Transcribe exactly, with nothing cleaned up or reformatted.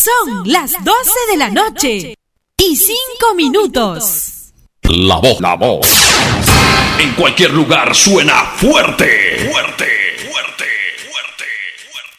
Son las doce de la noche y cinco minutos. La voz, la voz. En cualquier lugar suena fuerte, fuerte.